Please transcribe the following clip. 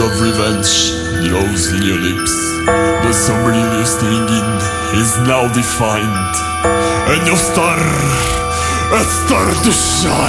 of revenge glows in your lips. The summer you're staying in is now defined, and your star has started to shine.